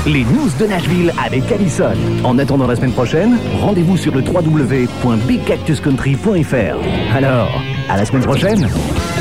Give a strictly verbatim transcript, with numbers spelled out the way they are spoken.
les news de Nashville avec Allison. En attendant la semaine prochaine, rendez-vous sur le w w w point big cactus country point f r. Alors, à la semaine prochaine!